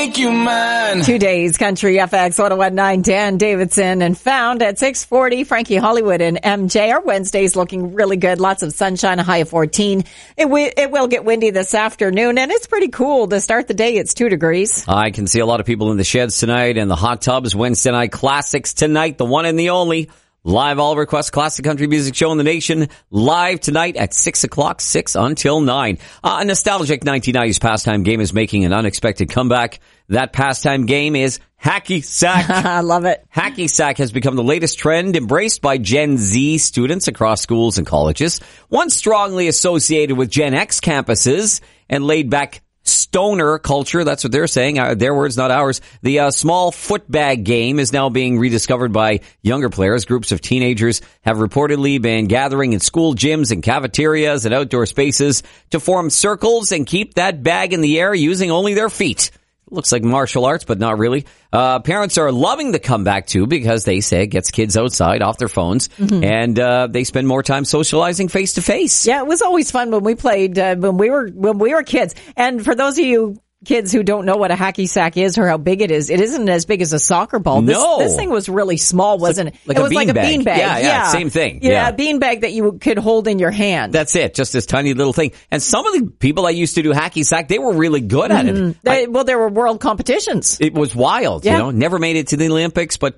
make you mine. Today's Country FX 1019, Dan Davidson, and found at 640, Frankie Hollywood and MJ. Our Wednesday's looking really good. Lots of sunshine, a high of 14. It will get windy this afternoon, and it's pretty cool to start the day. It's 2 degrees. I can see a lot of people in the sheds tonight and the hot tubs. Wednesday night classics tonight, the one and the only. Live all request classic country music show in the nation. Live tonight at 6 o'clock, 6 until 9. A nostalgic 1990s pastime game is making an unexpected comeback. That pastime game is hacky sack. I love it. Hacky sack has become the latest trend embraced by Gen Z students across schools and colleges. Once strongly associated with Gen X campuses and laid back stoner culture, that's what they're saying. Their words, not ours. The small footbag game is now being rediscovered by younger players. Groups of teenagers have reportedly been gathering in school gyms and cafeterias and outdoor spaces to form circles and keep that bag in the air using only their feet. Looks like martial arts, but not really. Parents are loving the comeback, too, because they say it gets kids outside off their phones, and they spend more time socializing face-to-face. Yeah, it was always fun when we played when we were kids. And for those of you kids who don't know what a hacky sack is or how big it isn't as big as a soccer ball. No. This thing was really small, wasn't it? Like it was like a beanbag. Yeah, same thing. Yeah, a beanbag that you could hold in your hand. That's it, just this tiny little thing. And some of the people I used to do hacky sack, they were really good at it. There were world competitions. It was wild, never made it to the Olympics, but,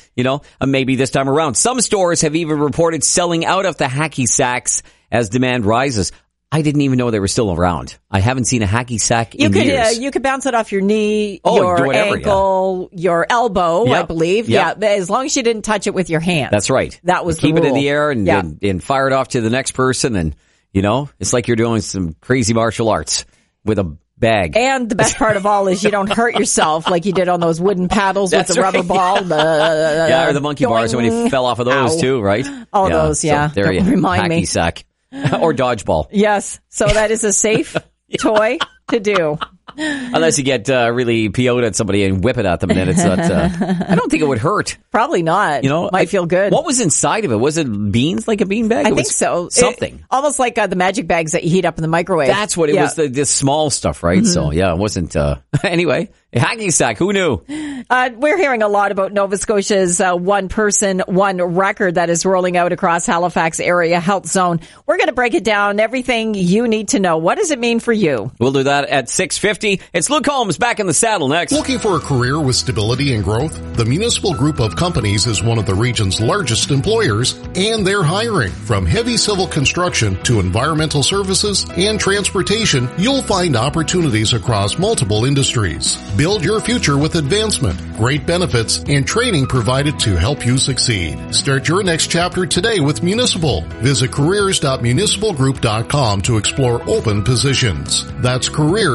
maybe this time around. Some stores have even reported selling out of the hacky sacks as demand rises. I didn't even know they were still around. I haven't seen a hacky sack in years. You could bounce it off your knee, your ankle, your elbow, I believe. Yep. Yeah, as long as you didn't touch it with your hand. That's right. That was the rule. Keep it in the air and fire it off to the next person. And, it's like you're doing some crazy martial arts with a bag. And the best part of all is you don't hurt yourself like you did on those wooden paddles with the rubber ball. Or the monkey bars when you fell off of those too, right? All those, So there you remind me. Hacky sack. Or dodgeball. Yes. So that is a safe toy to do. Unless you get really PO'd at somebody and whip it at them, and then it's not. I don't think it would hurt. Probably not. Might feel good. What was inside of it? Was it beans, like a beanbag? I think so. Something. Almost like the magic bags that you heat up in the microwave. That's what it was, the small stuff, right? Mm-hmm. So, it wasn't. Anyway, hacky sack, who knew? We're hearing a lot about Nova Scotia's one person, one record that is rolling out across Halifax area health zone. We're going to break it down, everything you need to know. What does it mean for you? We'll do that at 6:50. It's Luke Holmes back in the saddle next. Looking for a career with stability and growth? The Municipal Group of Companies is one of the region's largest employers, and they're hiring. From heavy civil construction to environmental services and transportation, you'll find opportunities across multiple industries. Build your future with advancement, great benefits, and training provided to help you succeed. Start your next chapter today with Municipal. Visit careers.municipalgroup.com to explore open positions. That's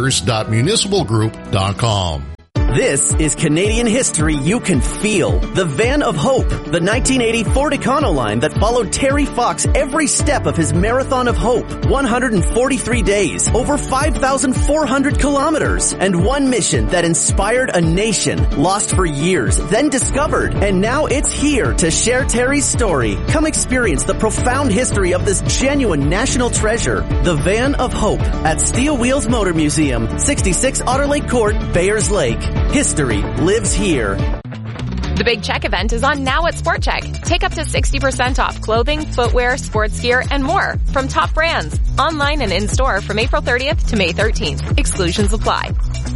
careers.municipalgroup.com. This is Canadian history you can feel. The Van of Hope, the 1980 Ford Econoline that followed Terry Fox every step of his Marathon of Hope. 143 days, over 5,400 kilometers, and one mission that inspired a nation, lost for years, then discovered, and now it's here to share Terry's story. Come experience the profound history of this genuine national treasure. The Van of Hope at Steel Wheels Motor Museum, 66 Otter Lake Court, Bayers Lake. History lives here. The Big Check event is on now at Sport Check. Take up to 60% off clothing, footwear, sports gear, and more from top brands. Online and in-store from April 30th to May 13th. Exclusions apply.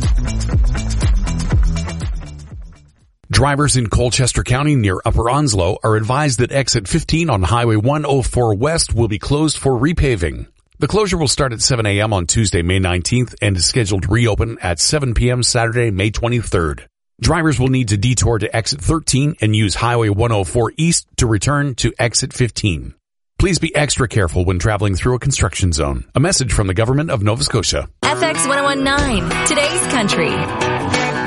Drivers in Colchester County near Upper Onslow are advised that exit 15 on Highway 104 West will be closed for repaving. The closure will start at 7 a.m. on Tuesday, May 19th, and is scheduled to reopen at 7 p.m. Saturday, May 23rd. Drivers will need to detour to exit 13 and use Highway 104 East to return to exit 15. Please be extra careful when traveling through a construction zone. A message from the Government of Nova Scotia. FX 1019, today's country.